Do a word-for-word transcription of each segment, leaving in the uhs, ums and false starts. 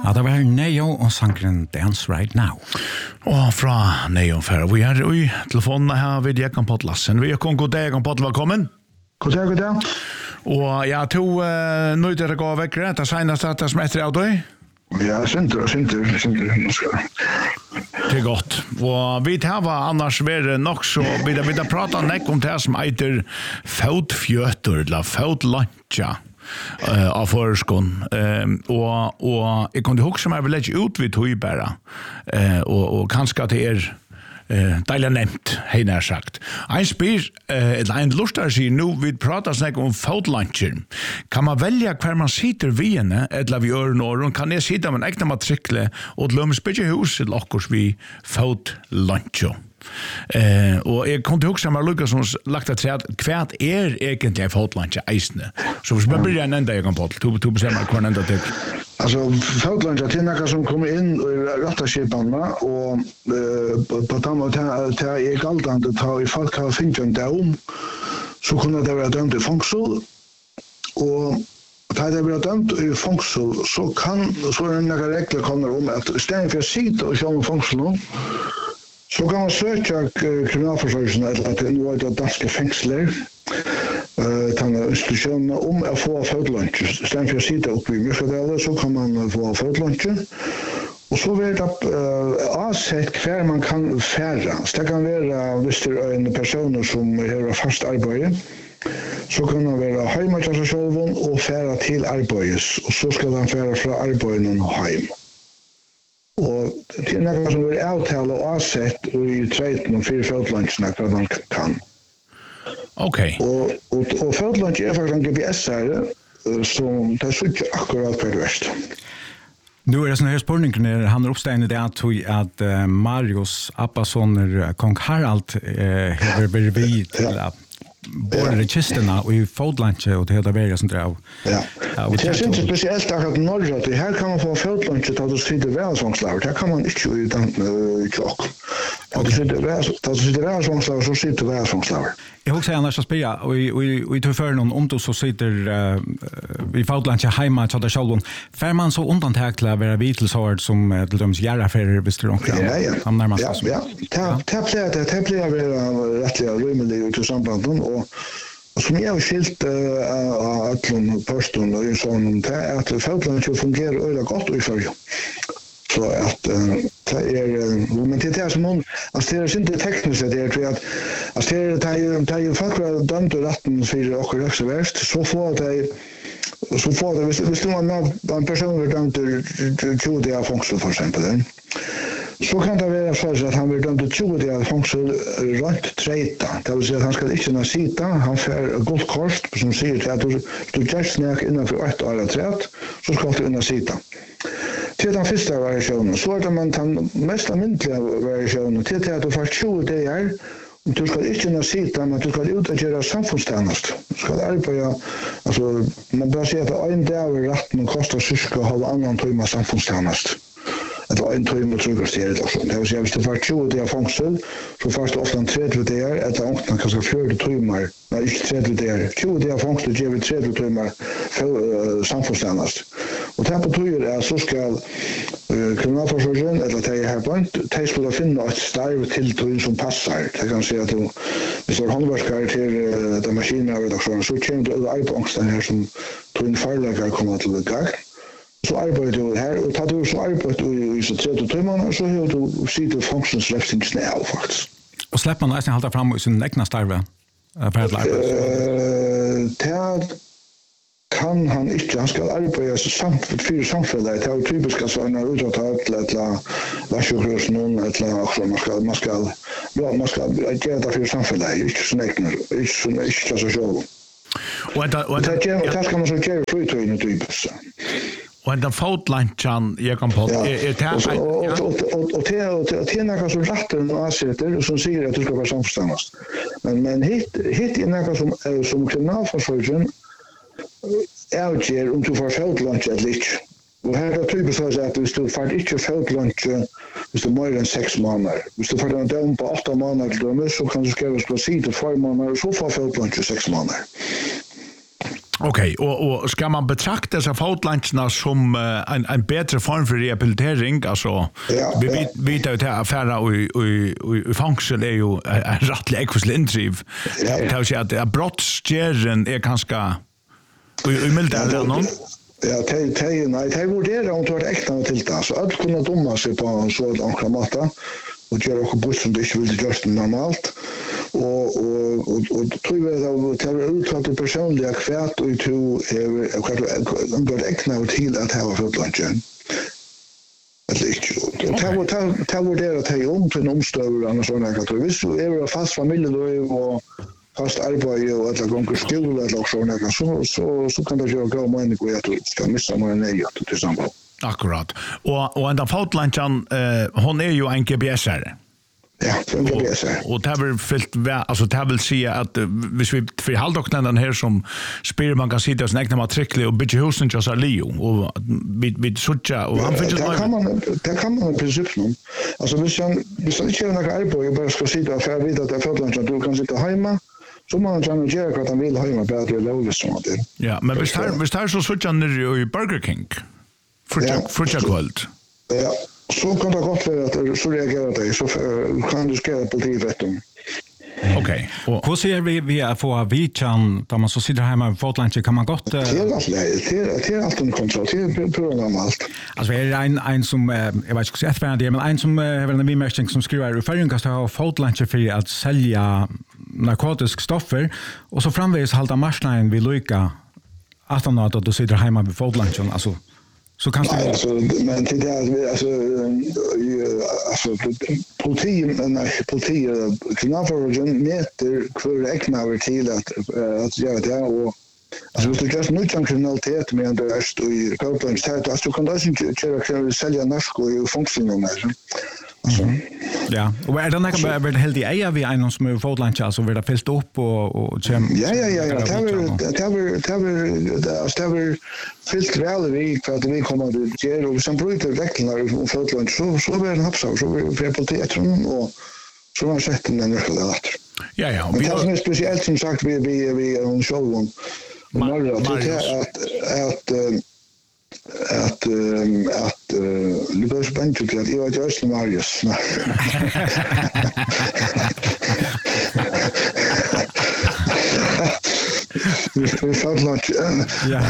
Ja, det var Neo og sangren Dance Right Now. Og fra Neo for vi er i telefonen her ved Jekan Potlassen. Vi er kon god dag, Jekan Potl, velkommen. God dag, god dag. Og jeg tog uh, nøyde til å gå vekk, det seneste at det som etter av deg. Ja, synder, synder, synder. Det er godt. Og vi tar annars være nok så vi har, vi har pratet nekk om det som heter fotfjøter, eller fotlantja. Uh, av forskon uh, og, og jeg kunne huske meg vel ikke ut vi tog bare uh, og, og kanskje at det er uh, deilig nevnt, hei nær sagt en spyr, uh, eller en lustar sier nå, vi prater snakk om fotlauncher kan man velge hver man sitter vi henne, eller vi gjør noe kan jeg sitte med en ekne matrikle og lømme spyr hus til okkurs vi fotlauncher Eh och jag kunde också med Lucas som lagt att säga att kvärt är egentligen fotlunch eisne. Så vi börjar en ända jag kan på to to bestämma kvar ända till. Alltså fotlunch att det som kommer in i rattaskiparna och eh på tamma ta är galtant att ta i folk har finchen down så kunde det vara dömt i fångsel och ta det blir dömt i fångsel så kan så är det några regler kommer om att istället för sitta och köra fångsel så kan man söka kriminalförsörjelsen eller att det nu är det danska fängsler uh, tanna institutionerna om att få fotlunch. Istället för att sitta uppe i Mjölkadalen så kan man få fotlunch. Och så vet att uh, avsett kvar man kan färra. Så det kan vara visst en person som har fast arbete. Så kan man vara hemma till sig själv och färra till arbetet. Och så ska man färra från arbetet och hem. Og det er noe som vil avtale og avsett i treiten og fire fotlunchene hva man kan. Ok. Og, og, og fotlunch er faktisk en G P S-er, så det er ikke akkurat hva det verste. Nu är det såna här spårningar han är uppstående det att att uh, Marius Appasson kong Harald uh, har varit vid till att både registerna och i fotlunch och det hela vägen som drar. Ja. Det är inte speciellt att norra det här kan man få fotlunch att du sitter välsångslag. Det kan man inte i den klock. Att du sitter väl att du sitter välsångslag så sitter välsångslag. Jag vill säga annars att spela och vi vi tar för någon om då så sitter uh, vi fotlunch hemma så där själv. För man så undantag till att vara vitelsord som till dem göra för bestrunk. Ja, ja. Han närmast. Ja, ja. Ta ta plä det ta plä vara rättliga rimligt i sambanden och som jag har skilt av Atlon Pörston och sån där att fotlunch fungerar öle gott i förr. Så att det är men det är som om att det är inte tekniskt det är tror jag att att det är det är faktiskt dömt och rätten för och också värst så får det så får det visst man en person är dömd till tjugo dagar fängelse för exempel så kan det vara så att han blir dömd till tjugo dagar fängelse rätt treta det vill säga att han ska inte kunna sitta han får guldkort som säger att du du just snack innan för ett år tret så ska du kunna sitta. Till den första variationen så är det man den mest myndliga variationen till att du får tjugo dagar och du ska inte kunna sitta men du ska ut och göra samfundstjänst. Du ska arbeta alltså man bör säga att en dag är rätten kostar cirka halv annan timme samfundstjänst. Det var en timme trygghetsstället också. Det vill säga hvis du får tjugo dagar fängelse så får du ofta en trettio dagar eller åttan kanske fyrtio timmar. Nej, inte trettio dagar. tjugo dagar fängelse ger vi trettio timmar för uh, samfundstjänst. Och det här betyder att så ska uh, kriminalförsörjelsen eller det här på de skulle finna ett starv till tog som passar. Det kan säga att du hvis du har håndverkare till uh, de maskiner och så så kommer du över arbetsångsten här som tog en farläggare kommer till det gang. Så arbetar du här och tar du så arbetar i så trettio timmar så har du sitter funktionsrättning snäll faktiskt. Och släpper man nästan hålla fram i sin egna starve för att lära. Eh kan han inte han ska arbeta samt för samhället det är typiskt så när du tar ett eller varsågod någon eller också man ska man ska ja man ska göra det för samhället inte snäcknar inte så inte så så och det och det det ska man så göra flytande typiskt. Och den fotlunchen jag kan på är det och och och det och det är något som rätten och avsätter som säger att du ska vara samståndast. Men men hit hit är något som som kriminalförsörjelsen är om du får fotlunch eller inte. Och här är typiskt så att hvis du får inte fotlunch hvis du mer än sex månader. Hvis du får den dom på åtta månader så kan du skriva på sidan två månader så får fotlunch sex månader. Okej, okay, och, och ska man betrakta dessa fotlancherna som uh, en, en bättre form för rehabilitering? Alltså, ja, vi ja. vet ju att affärer i, i, i fångsel är ju en rättlig ekvislig intriv. Ja, ja. Det vill säga att, att brottsgären är ganska umildare än någon. Ja, det är nej, det är vurderat om du har äkta till det. Så att kunna domma sig på en sån ankramata och göra också buss som det inte vill göra normalt. Och och och och tror jag att det är uttalat det personliga kvärt och to är kvart går äkta till att ha för lunchen. Att det det var det var det att ha om till omstörande och såna här grejer. Visst är det fast familj då och fast arbete och alla gånger skola eller såna här så så så kan det ju gå med en god att ska missa några nej att till exempel. Akkurat. Och och ända fotlunchen eh hon är ju en G P S-are. Ja, en G P S. Och det har fyllt alltså det vill säga att hvis vi för halvdoktorn den här som spelar man kan sitta och snäckna matrikler och bygga husen just av Leo och vid vid sucha och han finns det kan man det kan man i princip nu. Alltså hvis han hvis han inte gör några arbete bara ska sitta för att veta att det är fotlunchen du kan sitta hemma så man kan göra vad han vill hemma bara det är lovligt som det. Ja, men hvis här hvis här så sucha ner i Burger King. För för kväll. Ja. Så kan det gott vara att så reagerar det så kan du skriva på politiet. Okej. Och hur ser vi vi att få vidchan där man så sitter hemma med fotlunch kan man gott det är det är allt under kontroll det är på normalt. Alltså är det en en som jag vet inte så att det men en som har en bemärkning som skriver i förrjungast har fotlunch för att sälja narkotiska stoffer och så framvägs halta marsline vi Luca att han att du sitter hemma med fotlunchen alltså så kan det alltså men till det alltså alltså protein nej protein knappargen meter för eknaver till att att göra det och alltså hvis du just nu kan kriminalitet med det är i Copeland stat alltså du kan då inte sälja narko i funktionen där alltså ja och är det något med helt i är vi en som fotlunch alltså vill det fällt upp och och ja ja ja ja det har det har det har det har fyllt väl vi för att vi kommer att göra och sen bryter reglerna om fotlunch så så blir det hapsa så vi på teatern och så har sett den rätt. Ja ja, vi har speciellt som sagt vi vi vi on show om Marra att att att att Lucas Bencho till att jag är just Marius. Vi fått lunch. Ja.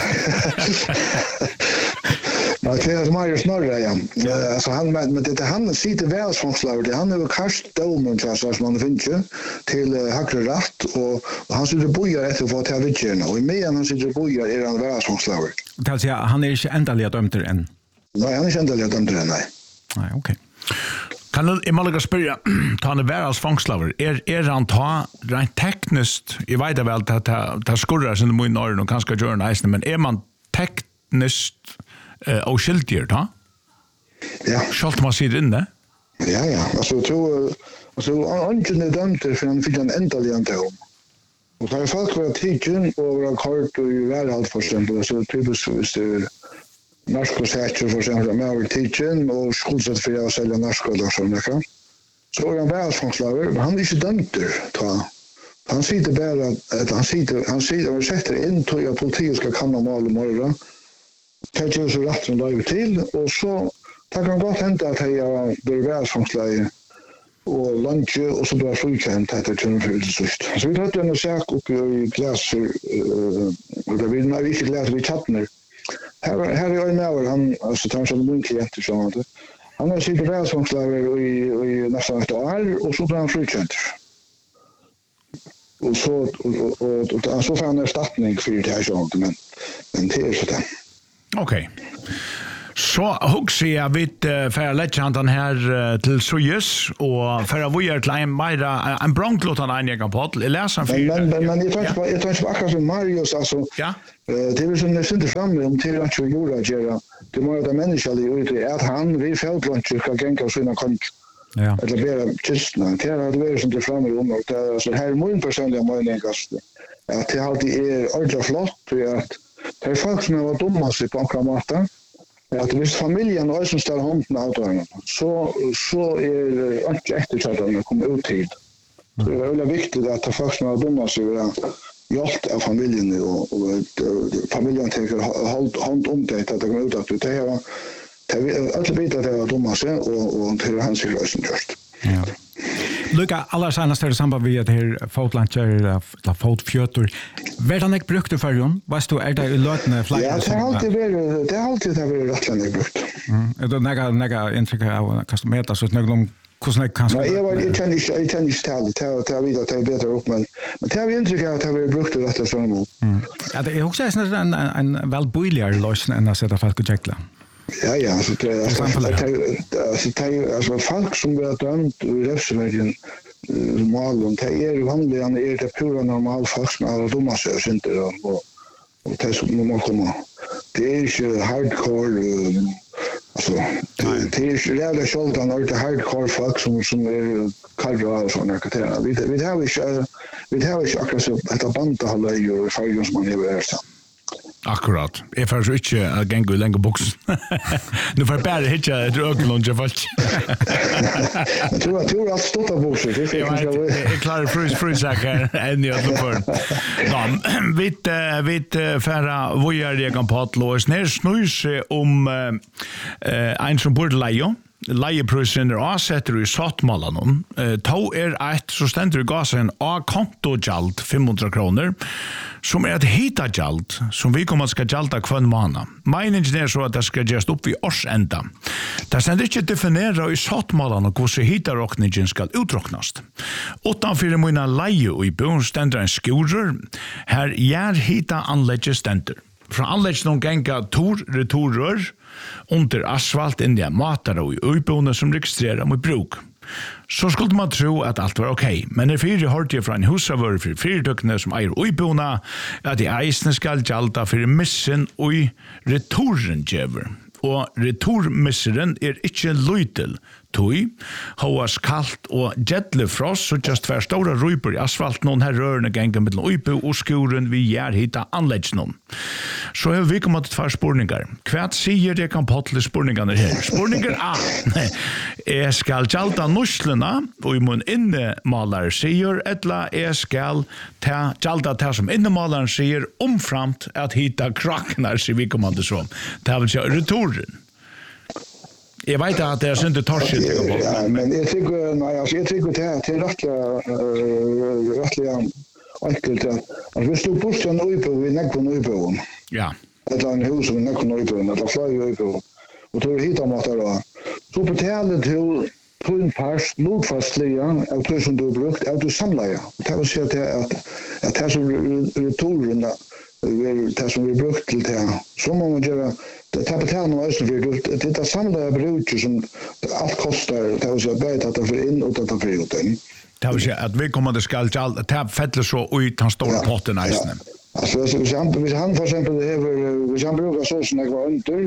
Ja, det är Marius Norra ja. Alltså han med det han sitter väl som slav det han har kast domen så som man finns till högre rätt och han sitter bojar efter för att ha vidgen och med han sitter bojar är han väl som slav. Det vill säga han är inte ändliga dömd än. Nej, han är inte ändliga dömd än nej. Nej, okej. Kan du emellertid spyrja, ta han är as fångslaver, är, är han ta rent tekniskt, jag vet väl att det skurrar sin mun norren och kanske gör en eisen, men är man tekniskt uh, oskyldigare, ta? Ja. Skalt man sitter inne? Ja, ja, alltså jag tror, alltså han är dömd för han fick en ändliga dom. Och det har folk varit tidsen och varit kort och i värld för exempel, så typiskt hvis det narkosäker för exempel med över tidsen och skuldsatt för att sälja narko eller sådana kan. Så är han välfångslaver, han är inte dömd ta. Han sitter bara att han sitter han sitter och sätter in till att politiet ska kanna mål och morgon. Det är så rätt som det till och så det kan gott hända att jag blir välfångslaver och lunch och så blir frikänt att det kunde för sist. Så vi hade en sak uppe i glass och det vill man inte läsa vid chatten. Här här är en han alltså tar sig en klient så att han har sitt välfångslaver i i nästan ett år och så blir han frikänt. Och så och och, och så får han ersättning för det här sånt men men det är så där. Okej. Så hugger jag vid uh, för legenden här uh, till Sojus och för att vi är till en mera en bronklåt han egen på att läsa för men men men jag tänkte på jag tänkte på akkurat som Marius alltså ja det är som det syns fram om till att göra göra det måste det människan det är att han vi fältplancher ska gänga sina kont ja eller bara kistna det är det är som det fram om och det så här mån personliga mening gast att det alltid är ordentligt flott att det är folk som har dumma sig på akramata att hvis familjen och som ställer hånden av dem så så är det inte eftersatt att komma ut tid. Så det är väldigt viktigt att det folk som har dumma sig hjälpt av familjen och, och, och familjen tänker håll hand om det att det kommer ut att det är alla bitar det var dumma sig och och till hans lösen just. Ja. Luka alla senaste är samband med det här fotlancher la fotfjötor. Vart jag brukte för jon? Vad står är det i lötne flyg? Ja, det har alltid varit det har alltid varit rätt brukt. Mm. Det några några intryck av customer så någon hvordan jeg kanskje... Nei, jeg var jeg kjenner ikke, jeg kjenner ikke til det, til å vite at det er bedre opp, men, men det har vi inntrykk av at det har vært brukt rett og slett. Mm. Ja, det er også en, en, en vel bøyligere løsning enn å sette folk og tjekle. Ja, ja, altså, det, altså, altså, det, altså, folk som blir dømt i refseverden, malen, det er vanlig, er det pura normal folk som er dumme seg og synder, og, og det som må komme. Det er ikke hardcore, alltså det är ju reella sköldan och det hardcore folk som som är karra och såna karaktärer. Vi vi har ju vi har ju akkurat så att banda hålla ju färgen som man är över så. Akkurat. Jag får så inte att gänga länge box. Nu får bara hitta ett ögonlunch av allt. Jag tror att jag har stått av box. Det är kanske jag klarar frys fryssäker än jag då för. Ja, vi vi förra vojar jag kan på lås ner snus om eh en som borde leja. Leieprisen er avsetter i sattmålen. Eh, to er et, så stender i gassen av kontogjald fem hundre kroner, som er et hitagjald, som vi kommer skal gjalda kvann måned. Meningen er så at det skal gjøres opp i årsenda. Det stender ikke definere i sattmålen hvordan hitarokningen skal utroknast. Utanfor mine leie og i bøen stender en skurer, her gjør hita anlegget stender. Fra anlegget noen genga tor, retorrør, under asfalt inn i matar og i øyboende som registrerer mot bruk. Så skulle man tro at alt var ok, men er fyrir hørte jeg fra en husavør for fyrtøkkene som eier øyboende, at de eisene skal gjalda for missen og retorren djever. Og retormisseren er ikke løytel, tøy, håas kallt og gjedle frost, så just tvær stora røyper i asfalt, noen her rørende ganger mellom øype og skuren vi gjør hita anleggs noen. Så har vi kommet til tvær spurningar. Hva sier det kan på til spurningene her? Spurninger A. Jeg skal gjalda norslene, og i mun innemaler sier, etla jeg skal ta, gjalda ta som innemaleren sier, omframt at hita kraknar, sier vi kommet til sånn. Det vil si retoren. Jag vet att det är så inte torskilt. Ja, men jag tycker nej, alltså jag tycker det är till rättliga rättliga enkelt att vi står på en öde på vi näck på öde på. Ja. Det är en hus som näck på öde på, det flyger öde på. Och då hittar man då. Så på talet till på en pars nordfastliga av det som du brukt av du samlar. Det vill säga att att det som returen det som vi brukt till det. Så må man göra det kapitalen och så vidare. Det är samlade bruker som allt kostar. Det vill säga bättre att det för in och att det för ut. Det vill säga att vi kommer att skall ta fettler så ut han stora potten i isen. Alltså hvis han hvis han för exempel det över hvis han brukar så som det var under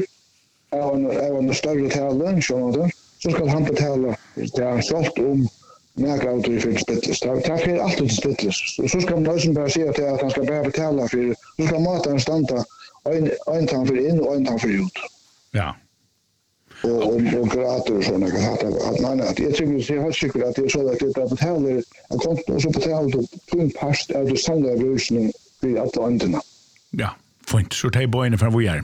av en större talen så så ska han betala det är sålt om några auto för spittles. Det är alltid till spittles. Så ska man lösen bara säga att han ska bara betala för så ska maten stanna en en tand för in och en tand för ut. Ja. Och och och gratis och såna att att man att jag tycker det har säkert att det är så att det betalar en konto så betalar du på en past av det samlade lösningen för att andra. Ja. Fint, så tar boine fra vi er.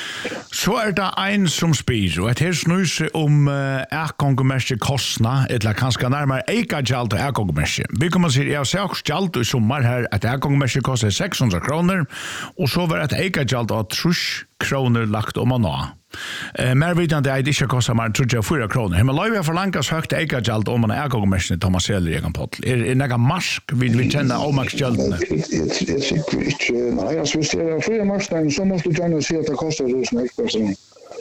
Så er det en som spyr, og et her snur seg om uh, ekkongemerske kostna, etla kanskje nærmere eikajalt og ekkongemerske. Vi kommer til å si, jeg har sagt gjalt i sommer her, at ekkongemerske koster seks hundre kroner, og så var et eikajalt av trus kroner lagt om å nå. Uh, mer videre det er det ikke kostet mer enn trettiofyra kroner. Men la vi for langast høyt eikajalt om man er ekkongemerske Thomas Seller i egen pottel. Er det nega marsk vi vil kjenne avmaksgjaldene? Jeg tykker ikke, nei, altså hvis det er fria marskstein, så måste du gjerne si at det koster tusen ekperson.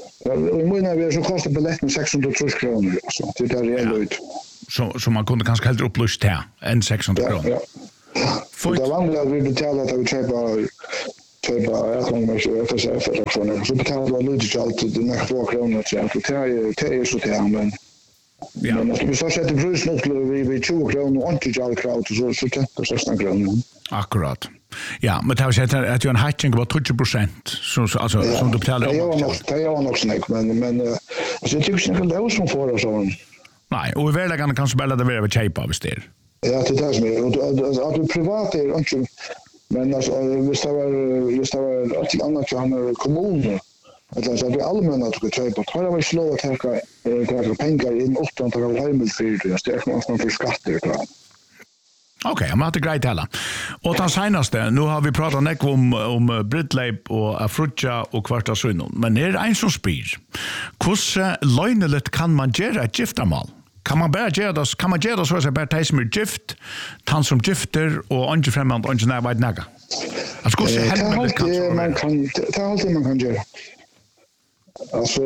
I munnen vi så kostar billetten seks hundre kroner, altså, det er reell ut. Så, så man kunde kanskje heller opplyst til enn seks hundre kroner? Ja, ja. Det er vanlig at vi betaler at vi kjøper kjøper ekkongemerske F S F-reaksjoner, så betaler vi litt ikke alltid det er få kroner til, det er så til, men ja. Men hvis vi setter prusnøkler ved tjue kroner og ikke alle krav, så så tjenter seksten kroner. Akkurat. Ja, men det har sett at jo en hatching var tjugo prosent som alltså ja, som du betalar om. Det var nog det var nog snäck men men uh, alltså jag tycker inte det är som för oss sån. Nej, och vi väl kan kanske spela det över chepa visst det. Ja, det är det som är och att du privat är inte Men alltså, hvis det var, hvis det var ett annat så han kommuner, eller så det allmänna att kunna köpa, har det varit lov att täcka täcka pengar in åtta av hemmelfyrt, det är man för skatter tror jag. Okej, okay, men det är grejt hela. Och den senaste, nu har vi pratat mycket om, om Bridleip och Afrutja och Kvarta Svinnon. Men är det en som spyr? Hur löjneligt kan man göra ett giftermål? Kan man bara göra det, kan man göra det så att det bara tar som är gift, han som gifter och inte främmande och inte närvar ett näga? Alltså, hur helvetet kan så man kan, det är alltid man kan göra. Alltså,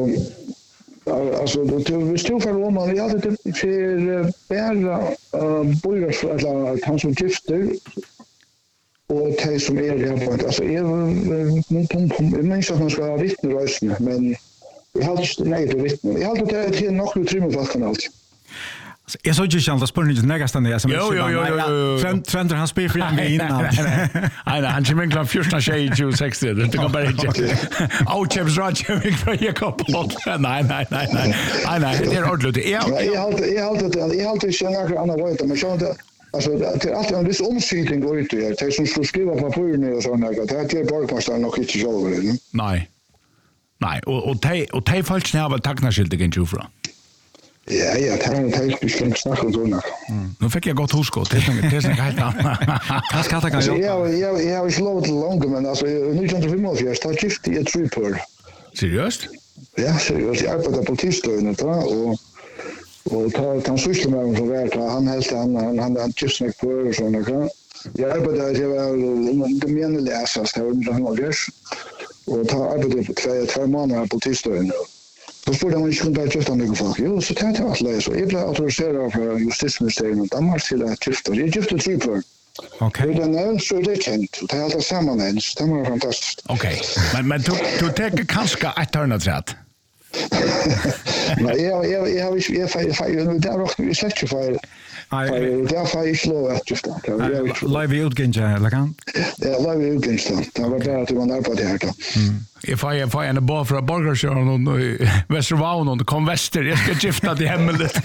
alltså du stod för om man hade det för bära bojer eller han som gifter och de som är det på alltså är men men så man ska ha vittne rösten men jag har inte nej det vittne jag har det till nog utrymme för kan allt. Jag såg ju själva spårningen nästa när jag som Jo jo jo jo. Trend trend han spelar för en innan. Nej nej, han kommer klar första tjej tjugo sextio. Det kan bara inte. Au chips Roger mig för jag kopp. Nej nej nej nej. Nej nej, det är ordentligt. Jag jag har jag har jag har inte känner andra vägar men så det alltså det är alltid en viss omskrivning går ut det. Det som ska skriva på papperen och såna där. Det är bara konstant nog inte så väl. Nej. Nej, och och te och te falsch när väl tacknaskilt igen Jufra. Ja, ja, det är det är skulle snacka om såna. Nu fick jag gott huskott. Det är det är helt annat. Vad ska ta kan Ja, ja, jag har slått långt men alltså nu kan du filma för jag har gift i ett tripper. Seriöst? Ja, seriöst. Jag arbetar på tisdagen då och och tar tar syssla med honom så väl han helt han han han har gift mig på och såna där. Jag arbetar jag var det menar läsa så har han gjort och tar arbetar på två två månader på tisdagen. Så spurgade man inte kunde gifta mig folk. Jo, så tänkte jag att läsa. Jag blev autoriserad för justitieministeriet i Danmark till att gifta. Jag gifte tre för. Okej. Och den är så det känt. Det är allt samman ens. Det var fantastiskt. Okej. Men men du du tänker kanske ett annat sätt. Nej, jag jag jag har ju jag jag det är också vi släcker för. Nej, det är för slå att gifta. Live utgången lagan. Ja, live utgången. Det var bara att man där på det här då. If I if I en ball för burgershow och Västervån och kom väster jag ska gifta till hemmet.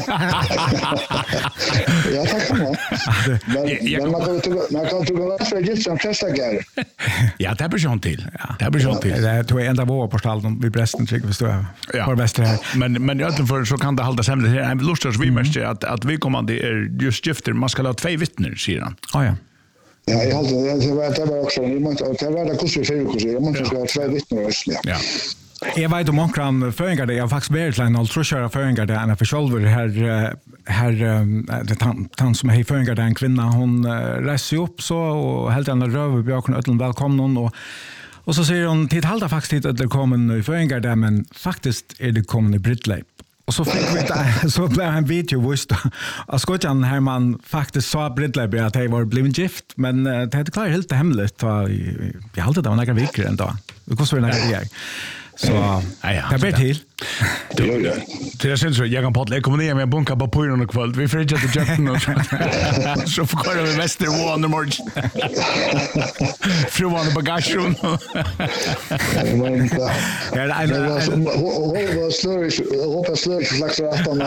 Ja, tack man. Men man kan man kan ju gå för gift som testagar. Ja, det blir sånt till. Det blir sånt till. Det tror jag ända var på stallen vid Brästen tycker vi står på väster här. Men men jag för så kan det hålla hemligt här. Jag lustar vi mest att att vi kommer det är just gifter man ska ha två vittnen säger han. Ja ja. Ja, jag hade det var det var också jag måste det var det kostar för kostar jag måste ha två vittnen också. Ja. Jag vet om omkran föringar det jag faktiskt väldigt länge och tror jag föringar det är för själva här här det tant som är föringar det en kvinna hon reser upp så och helt andra röv vi har kunnat välkomna och och så säger hon till halda faktiskt att det kommer i föringar där men faktiskt är det kommer i Bridleip. Och så fick vi där, så blev en video visst av skotjan här man faktiskt sa Bridleip att det var blivit gift men det hade klart helt hemligt och jag hade det var några veckor ändå. Det kostar några dagar. Så ja ja. Det blir till. Det är syns så jag kan podda jag kommer ner med bunka på pojren och kväll. Vi får inte att jacken och så får köra med väster under morgon. Fruan på bagagen. Ja, det är vad slår hoppas slår slags rattarna.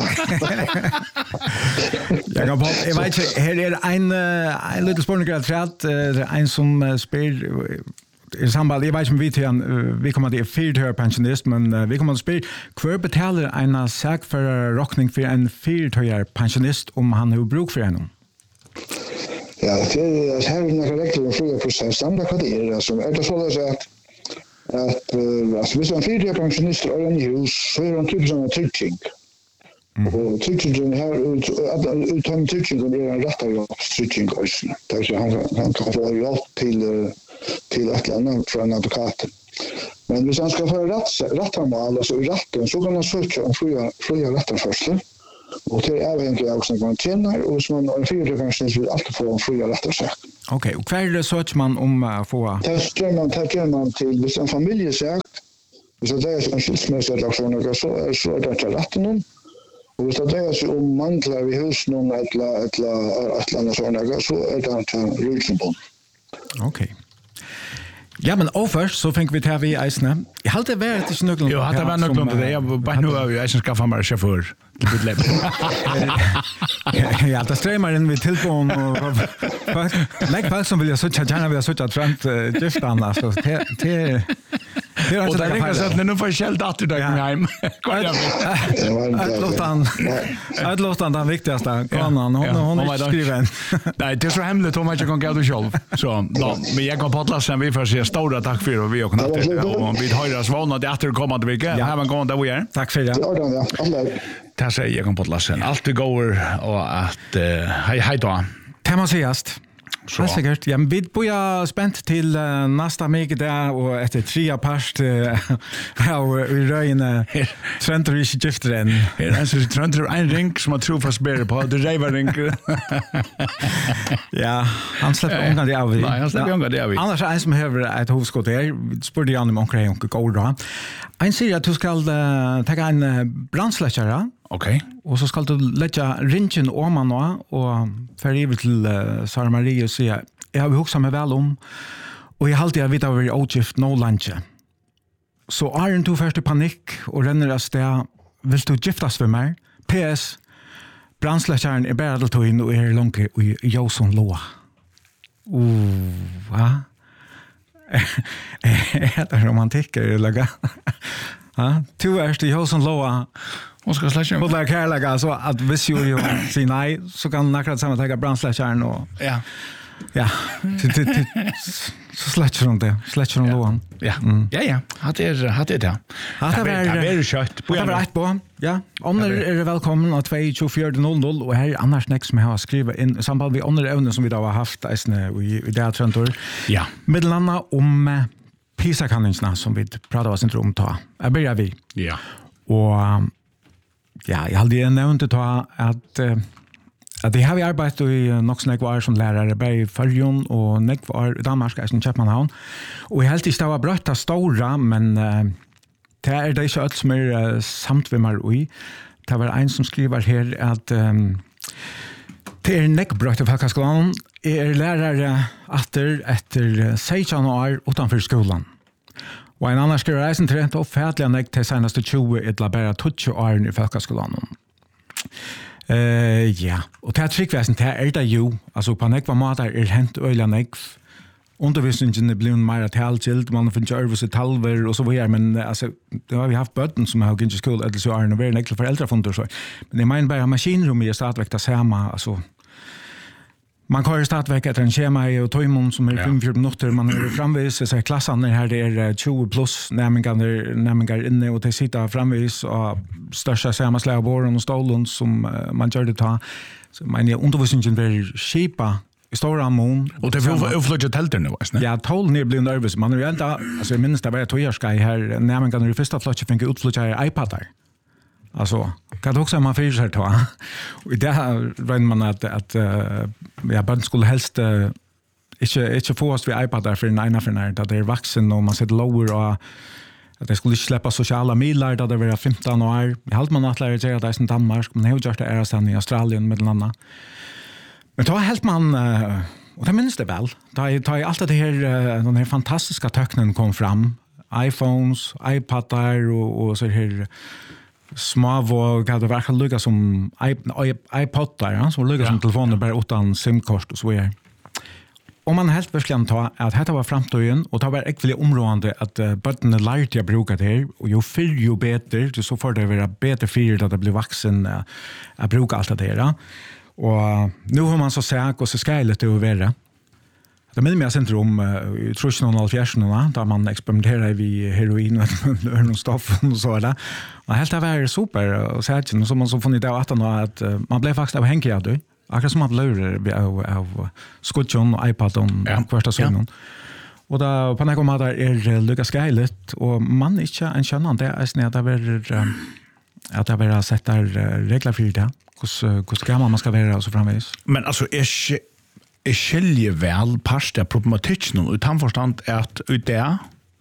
Jag kan podda jag vet inte här är en en liten spårning att en som spelar i samband jag vet inte vi till vi kommer till fyra pensionist men vi kommer att spela kvar betalar en sak för rockning för en fyra pensionist om han har bruk för honom. Ja, det är här är några regler för process andra vad det är alltså är det så att att alltså hvis en fyra pensionist är i hus så är han typ som en trygging. Och tryggingen här ut utan tryggingen är en rättare trygging också. Där han han kan få hjälp till till ett annat från advokaten. Men hvis han ska få rätt rättarmål alltså i rätten så kan han söka om fria fria rättarförsel. Och det är även jag också man tjänar och som man en fyra kanske vill alltid få en fria rättarsak. Okej, och kvar det söker man om att få testar man tar man till hvis en familjesak. Så det är en skilsmässa eller så så är så det rätten. Och hvis det är så om manglar vi hus någon eller eller eller såna så är det en rulsbond. Okej. Ja, men och först så fick vi ta vi eisne. Jag hade varit inte snöglen. Jo, hade varit något om det. Jag bara nu har vi eisen skaffa mig chaufför. Ja, det strömmar in vid telefon och lägg folk som vill jag så gärna vill jag så att fram just annars så det det det är inte det ringar så att nu får jag skällt att du där hem. Låt han att låta han den viktigaste kanan hon hon skriver. Nej, det är så hemligt om man inte kan gå ut själv. Så men jag kan podla sen vi får se stora tack för och vi och knappt och vi höras vana det att komma till vecka. Här man går där vi är. Tack för det. Ja, ja. Det säger jag kan podla sen. Allt det går och att hej hej då. Tema sigast. Så säkert. Ja, vi börjar spänt till uh, nästa vecka där och efter tre part ja vi röjna Trenter i skiftren. Här är så Trenter en ring som jag tror fast bättre på det river ring. Ja, han släpper undan det av. Nej, han släpper undan det av. Annars är en som behöver ett hovskott här. Spurde jag om onkel och går då. En säger att du ska uh, ta en uh, brandsläckare. Okej. Okay. Och så ska du lägga ringen om man och för över till uh, Sara Marie och säga jag har huxat mig väl om och jag alltid har vid över outgift no lunch. Så är du först i panik och renner av steg vill du giftas med mig? P S brandsläckaren är bara att ta in och är långt i Jonsson Loa. Oh, va? Är det romantik eller ja, du är i Jonsson Loa. Och ska släcka. Och där kärleka så att hvis ju säger nej så kan nakrat samma ta brandsläckaren och ja. Ja. Så släcker hon det. Släcker hon lån. Ja. Ja ja. Har det har det där. Har det är väl kött. Det var rätt på. Ja. Om är det välkommen att två två fyra noll noll och här annars nästa som jag har skrivit in samband med andra ämnen som vi då har haft i i det Trentor. Ja. Meddelanda om PISA-kanningarna som vi pratade oss inte om ta. Jag börjar vi. Ja. Och ja, jag hade nämnt att att att det har vi arbetat i nog snägg var som lärare bara i Färjön och nägg var i Danmark i Köpenhamn. Och helt i stava brötta stora men det är det så att som är samt vi mar i. Det var en som skriver här att um, det är nägg brötta folkskolan är lärare efter efter sexton år utanför skolan. Och en annan skriver reisen till rent och färdliga nägg till senaste tjugo ett bara tjugo år i folkskolan. Eh uh, ja, och det här tryckväsen det är det ju, alltså på nägg var matar är hänt öjla nägg. Undervisningen är blivit mer talgild, man får göra sig talver och så vidare, men alltså det har vi haft bötten som har gått i skolan eller så är det väldigt enkelt föräldrafonder så. Men det menar bara maskinrum i stadväkta samma, alltså man kan ju startväcka efter en schema i och Toymon som är ja. fem till fyra minuter. Man är framvis så klassan här det är tjugo plus nämningar nämningar inne och det sitter framvis och största schema släborden och stolen som man gör det ta. Så man är undervisningen blir skipa i stora mån. Och det får uppflytta tälten nu, va? Ja, tolv ner blir nervös. Man är ju inte alltså minst det var tojarska här nämningar i första flytta fick utflytta iPadar. Alltså, kan också man för sig ta. Och det här räknar man att att uh, ja, barn skulle helst uh, inte inte få oss vid iPad där för en ena för när det är vuxen och man sitter lower och att det skulle släppa sociala medier där det var femton år. Jag hade man att lära sig att det är i Danmark, men det har gjort det är sen i Australien med landa. Men då helt man uh, och det minns det väl. Då är allt det här uh, den här fantastiska tekniken kom fram. iPhones, iPadar och, och så här små och hade verkligen lyckats som iPod där, ja, som lyckats som telefoner bara utan SIM-kort och så vidare. Om man helt verkligen tar att detta var framtiden och det var äckligt områdande att uh, bötterna lärde jag bruka det här och ju fyr ju bättre, så får det vara bättre fyr att det blir vuxen uh, att bruka allt det här. Och uh, nu har man så säk och så skajligt det att vara. Det minns jag inte om i trusnån där man experimenterar vid heroin och någon stoff och så där. Och helt det var super och så här så man så funnit det att att man blev faktiskt avhängig av det. Akkurat som man blev av av skotjon och iPad och första sömnen. Och då på något sätt är lyckas skajligt och man inte en kännan det är snä att det var att det var sätta regler för det. Hur hur gammal man ska vara och så framvis. Men alltså är Jeg skiljer vel parst av problematikken og utan forstand at ut det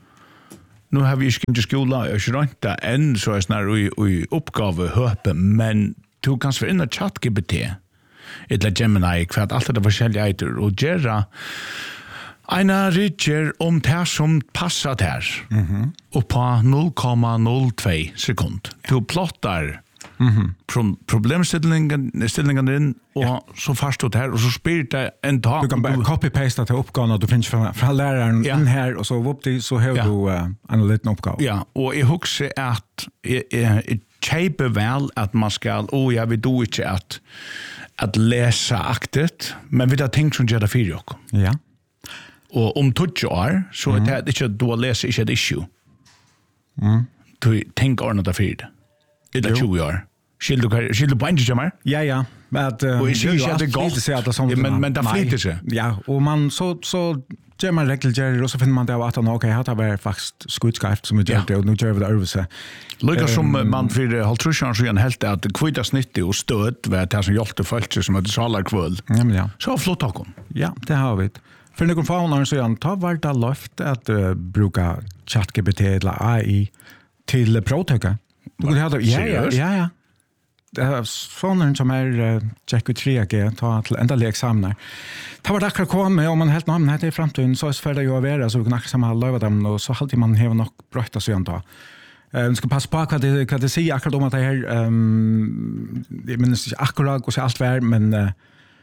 nu har vi ikke ikke skola og ikke rønt det enn så er snar i oppgave høpe, men du kan svare inn av chat G P T eller Gemini hva alt det forskjellige eiter og gjøre Eina ringer om det som passar där. Mhm. Och på noll komma noll två sekund. Du plottar Mhm. Pro problemställningen ställningen in och ja. Så fast det här och så spelar det en dag. Du kan bara copy-pasta till uppgåvan och du finns från, från läraren ja. In här och så upp till så har ja. Du uh, en liten uppgåva. Ja, och jag huxar att jag köper väl att man ska, oh jag vill då inte att att läsa aktet, men vi har tänkt som gör det för er. Ja. Och om tjugo år så mm. är det inte att du läser inte ett issue. Mm. Du tänker ordna det för det. Det är tjugo år. Skil du skil du på inte jamar? Ja ja, men att uh, och jag ser det gott. Men men det flyter sig. Ja, och man så så gör man regelger och så finner man det att okej, okay, har det faktiskt skutskrift som vi gör det och nu gör vi det överse. Lika som um, man för halvtrusjan så helt att kvita snitt och stöd vad det som hjälpte folk som hade salar kväll. Ja men ja. Så flott takom. Ja, det har vi. För någon faunar så jag tar vart det löft att uh, bruka ChatGPT eller A I till provtrycka. Du kan ha det. Ja ja, ja ja. Det är sådana som är uh, J Q tre G ta till ända examiner. Det var akkurat kommet om man helt namn här i framtiden så är det färdigt att vara så vi kan akkurat samma löva dem och så alltid man har nog brötta sig då. Vi ska passa på vad det, vad det säger akkurat om att det här um, jag minns inte akkurat och så allt vär men uh,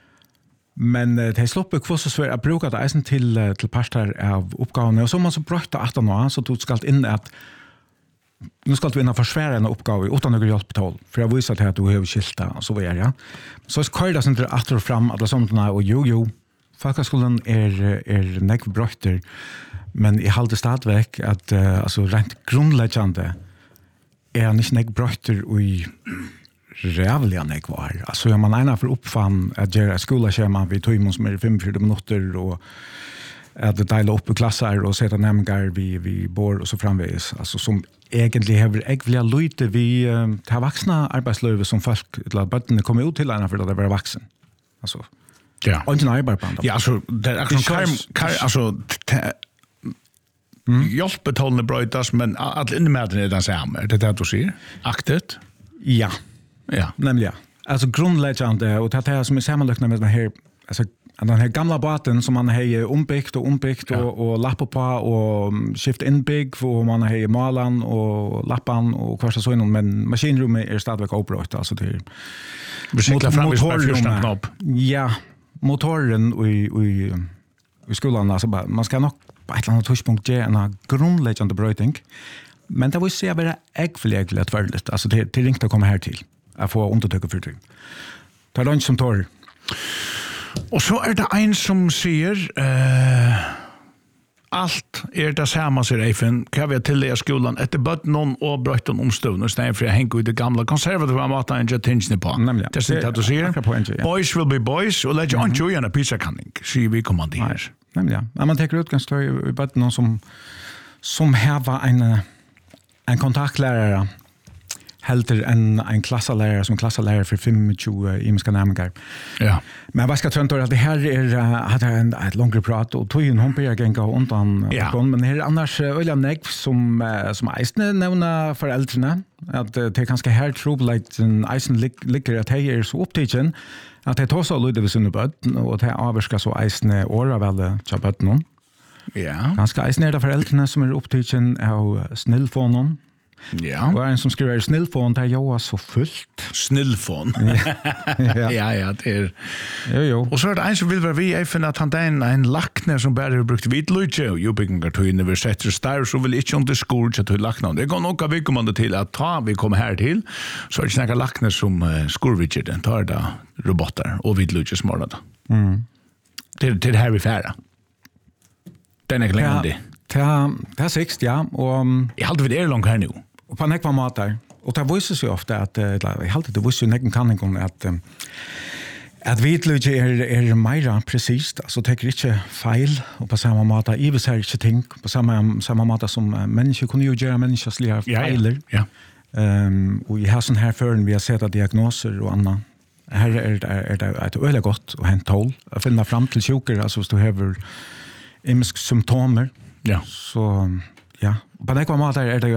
men uh, det är sloppet kvar så svårt att bruka det eisen till, uh, till parter av uppgavene och så man så brötta att nå så du ska in att nu ska vi innan försvara en uppgave utan några hjälptal för jag visar till att du har skilta och så vidare. Ja. Så ska det inte att ta fram alla sådana och jo jo folkhögskolan är är näckbrötter men i halde stadverk att uh, alltså rent grundläggande är inte näckbrötter i rävliga näckvar. Alltså om man ena för uppfann att göra skolschema vid tog som är fyrtiofem minuter och att dela upp i klasser och sätta nämningar vi vi bor och så framvägs alltså som egentligen har ägvliga lite vi uh, tar vuxna arbetslöve som folk eller barnen kommer ut till ena för att vara vuxen. Alltså ja. Och inte arbetsband. Ja, alltså det är också kar alltså mm. hjälpbetalande brötas men att inne med den är den samma. Det är det du säger. Aktet. Ja. Ja. Nämligen. Alltså grundläggande och det här som är sammanlökna med den här alltså den här gamla båten som man har ombyggt och ombyggt ja. och, och lappat på och skift inbygg och man har malan och lappan och kvarsta så innan men maskinrummet är stadigväck obrott alltså det är motorrummet. Ja, motoren i i i skolan alltså man ska nog på ett annat touchpunkt ge en grundläggande brötning. Men det vill säga bara äggförlägligt värdigt alltså det det ringt att komma här till att få undertöka för det. Ta lunch som tar. Och så är det en som säger eh, allt är det samma ser Eifen kan vi till det skolan efter bort någon och brötten om stund och stäm för jag hänger ut det gamla konservativa maten och attention på. Det är det du säger. Boys will be boys och lägger on joy en pizza canning. Så vi kommer dit. Nämligen. Ja, man tar ut kan stå i bort någon som som här var en en kontaktlärare helter en en klasslärare som klasslärare för tjugofem imiska nämningar. Ja. Men vad ska jag tror att det här är hade en ett långt prat och tog in hompiga gänga undan ja. Men här annars öliga neck som som Eisne nämna föräldrarna att det kanske här tror like en Eisen ligger att här är så upptagen att det tar så lite vid sina barn och det avska så Eisne åra väl så barnen. Ja. Ganska Eisne där föräldrarna som är upptagen av snillfonen. Ja. Och en som skriver snillfon där jag var så fullt. Snillfon. ja. ja, ja, det är. Jo, jo. Och så är det en som vill vara vi jag finner att han är en, en lackner som bara har brukt vitlöjtje och jobbinger till universitetet starr så vill inte under skolor till lackner. Det går nog av vi till att ta vi kommer här till så är det snacka lackner som uh, skolvidger den tar det robotar och vitlöjtje smornade. Mm. Det, det är det här vi färra. Den är glädjande. Ja, det är sext, ja. Och, jag hade vid er långt här nu. Och på en ekva matar. Och det visar sig ofta att, jag hade det visar ju nekken kan om att att vitlöjtje är, är mer precis, alltså täcker inte fel och på samma mata, i vis här inte ting, på samma, samma mata som människor kunde ju göra människosliga feiler. Ja, ja. Um, och i här sån här fören vi har sett diagnoser och annat. Här är det, är det ett öle gott och hänt tål att finna fram till sjukare, alltså hvis du har imisk symptomer. Ja. Så ja, på en ekva matar är det